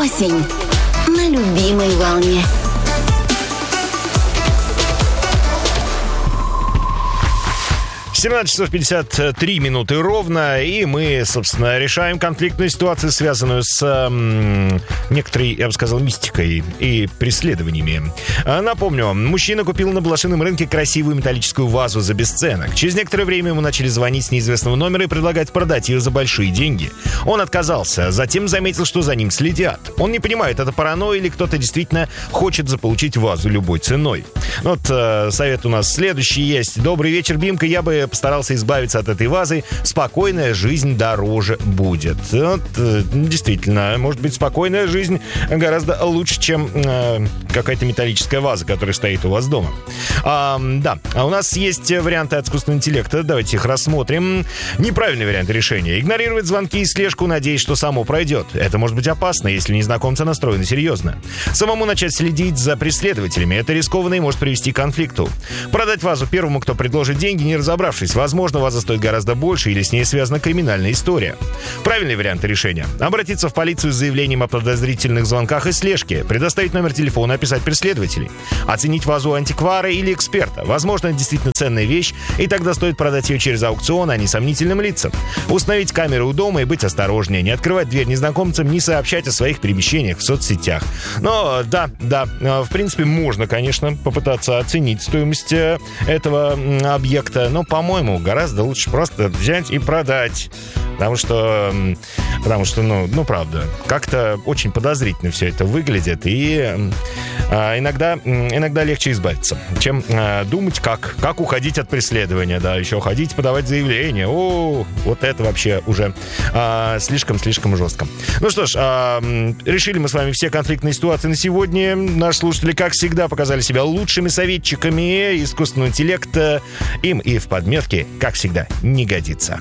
Осень на любимой волне. 17 часов 53 минуты ровно, и мы, собственно, решаем конфликтную ситуацию, связанную с некоторой, я бы сказал, мистикой и преследованиями. Напомню, мужчина купил на блошином рынке красивую металлическую вазу за бесценок. Через некоторое время ему начали звонить с неизвестного номера и предлагать продать ее за большие деньги. Он отказался, затем заметил, что за ним следят. Он не понимает, это паранойя или кто-то действительно хочет заполучить вазу любой ценой. Вот совет у нас следующий есть. Добрый вечер, Бимка, я бы постарался избавиться от этой вазы. Спокойная жизнь дороже будет. Вот, действительно, может быть, спокойная жизнь гораздо лучше, чем какая-то металлическая ваза, которая стоит у вас дома. Да, а у нас есть варианты от искусственного интеллекта. Давайте их рассмотрим. Неправильный вариант решения. Игнорировать звонки и слежку, надеясь, что само пройдет. Это может быть опасно, если незнакомцы настроены серьезно. Самому начать следить за преследователями. Это рискованно и может привести к конфликту. Продать вазу первому, кто предложит деньги, не разобравшись. Возможно, ваза стоит гораздо больше или с ней связана криминальная история. Правильный вариант решения. Обратиться в полицию с заявлением о подозрительных звонках и слежке. Предоставить номер телефона, описать преследователей. Оценить вазу антиквара или эксперта. Возможно, это действительно ценная вещь, и тогда стоит продать ее через аукцион, а не сомнительным лицам. Установить камеры у дома и быть осторожнее. Не открывать дверь незнакомцам, не сообщать о своих перемещениях в соцсетях. Но да, в принципе, можно, конечно, попытаться оценить стоимость этого объекта, но, по-моему, гораздо лучше просто взять и продать. Потому что, правда, как-то очень подозрительно все это выглядит, и иногда легче избавиться, чем думать, как уходить от преследования, да, еще ходить, подавать заявление. Вот это вообще уже слишком жестко. Ну что ж, решили мы с вами все конфликтные ситуации на сегодня. Наши слушатели, как всегда, показали себя лучшими советчиками искусственного интеллекта. Им и в подметке, как всегда, не годится.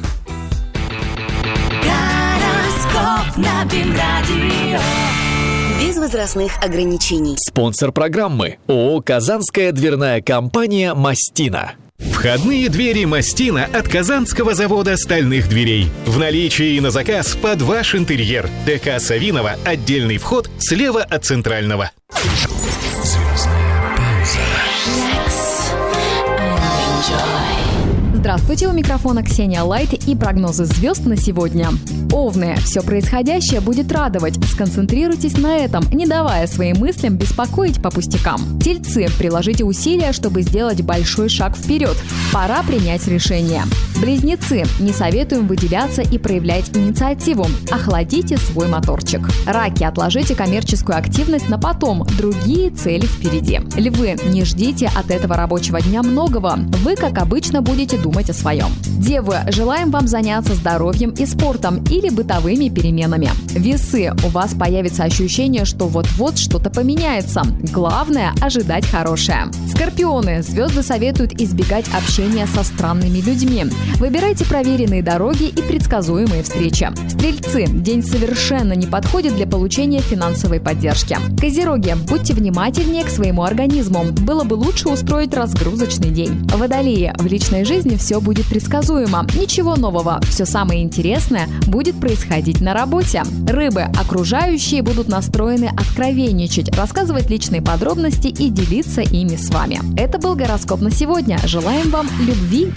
На БИМ-радио. Без возрастных ограничений. Спонсор программы ООО «Казанская дверная компания «Мастина». Входные двери «Мастина» от Казанского завода стальных дверей. В наличии и на заказ под ваш интерьер. ДК Савинова, отдельный вход слева от центрального. Здравствуйте, у микрофона Ксения Лайт и прогнозы звезд на сегодня. Овны, все происходящее будет радовать. Сконцентрируйтесь на этом, не давая своим мыслям беспокоить по пустякам. Тельцы, приложите усилия, чтобы сделать большой шаг вперед. Пора принять решение. Близнецы, не советуем выделяться и проявлять инициативу. Охладите свой моторчик. Раки, отложите коммерческую активность на потом. Другие цели впереди. Львы, не ждите от этого рабочего дня многого. Вы, как обычно, будете думать о своем. Девы, желаем вам заняться здоровьем и спортом или бытовыми переменами. Весы, у вас появится ощущение, что вот-вот что-то поменяется. Главное – ожидать хорошее. Скорпионы, звезды советуют избегать общения со странными людьми. Выбирайте проверенные дороги и предсказуемые встречи. Стрельцы, день совершенно не подходит для получения финансовой поддержки. Козероги, будьте внимательнее к своему организму. Было бы лучше устроить разгрузочный день. Водолеи, в личной жизни все будет предсказуемо. Ничего нового. Все самое интересное будет происходить на работе. Рыбы, окружающие будут настроены откровенничать, рассказывать личные подробности и делиться ими с вами. Это был гороскоп на сегодня. Желаем вам любви